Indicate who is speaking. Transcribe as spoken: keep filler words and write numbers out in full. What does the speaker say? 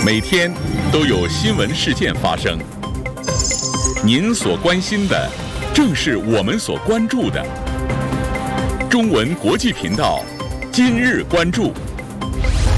Speaker 1: 每天都有新闻事件发生，您所关心的正是我们所关注的。中文国际频道今日关注。